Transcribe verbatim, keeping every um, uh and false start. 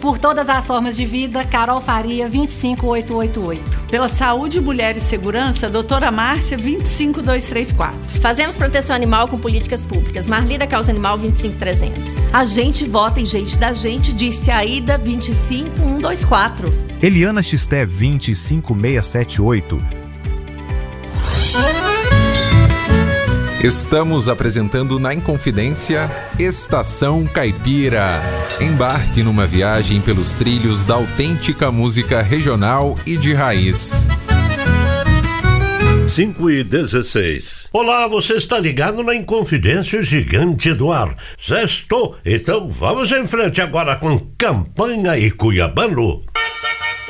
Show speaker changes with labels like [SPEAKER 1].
[SPEAKER 1] Por todas as formas de vida, Carol Faria, vinte e cinco mil oitocentos e oitenta e oito.
[SPEAKER 2] Pela saúde, mulher e segurança, doutora Márcia, vinte e cinco mil duzentos e trinta e quatro.
[SPEAKER 3] Fazemos proteção animal com políticas públicas. Marli da Causa Animal, vinte e cinco mil trezentos.
[SPEAKER 4] A gente vota em gente da gente, disse Aida, vinte e cinco mil cento e vinte e quatro.
[SPEAKER 5] Eliana Xisté, vinte e cinco mil seiscentos e setenta e oito.
[SPEAKER 6] Estamos apresentando na Inconfidência Estação Caipira. Embarque numa viagem pelos trilhos da autêntica música regional e de raiz.
[SPEAKER 7] cinco e dezesseis. Olá, você está ligado na Inconfidência Gigante do Ar. Sextou, então vamos em frente agora com Campanha e Cuiabano.